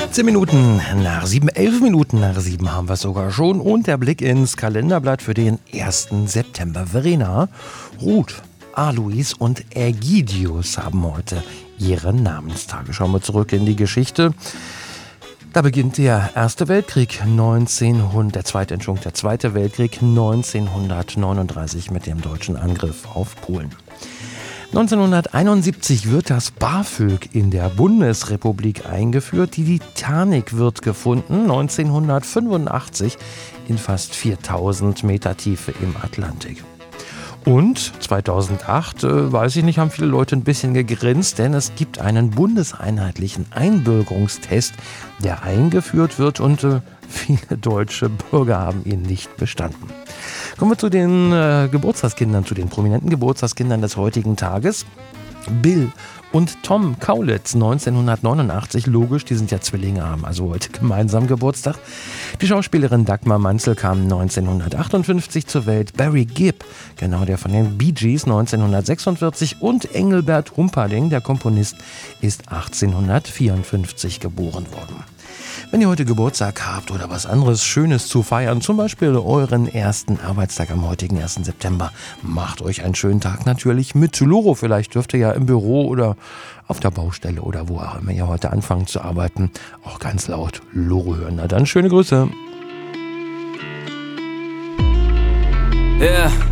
17 Minuten nach 7, 11 Minuten nach 7 haben wir es sogar schon. Und der Blick ins Kalenderblatt für den 1. September. Verena, Ruth, Alois und Ägidius haben heute ihre Namenstage. Schauen wir zurück in die Geschichte. Da beginnt der Erste Weltkrieg der Zweite Weltkrieg 1939 mit dem deutschen Angriff auf Polen. 1971 wird das BAföG in der Bundesrepublik eingeführt. Die Titanic wird gefunden, 1985 in fast 4000 Meter Tiefe im Atlantik. Und 2008, weiß ich nicht, haben viele Leute ein bisschen gegrinst, denn es gibt einen bundeseinheitlichen Einbürgerungstest, der eingeführt wird und viele deutsche Bürger haben ihn nicht bestanden. Kommen wir zu den Geburtstagskindern, zu den prominenten Geburtstagskindern des heutigen Tages. Bill und Tom Kaulitz, 1989, logisch, die sind ja Zwillinge, haben also heute gemeinsam Geburtstag. Die Schauspielerin Dagmar Manzel kam 1958 zur Welt. Barry Gibb, genau der von den Bee Gees, 1946. Und Engelbert Humperdinck, der Komponist, ist 1854 geboren worden. Wenn ihr heute Geburtstag habt oder was anderes Schönes zu feiern, zum Beispiel euren ersten Arbeitstag am heutigen 1. September, macht euch einen schönen Tag natürlich mit Loro. Vielleicht dürft ihr ja im Büro oder auf der Baustelle oder wo auch immer ihr heute anfangen zu arbeiten, auch ganz laut Loro hören. Na dann, schöne Grüße. Yeah.